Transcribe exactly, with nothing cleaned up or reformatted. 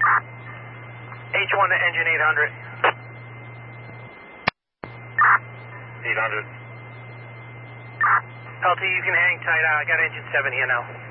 H one to engine eight hundred. eight hundred. L T, you can hang tight. I got engine seven here now.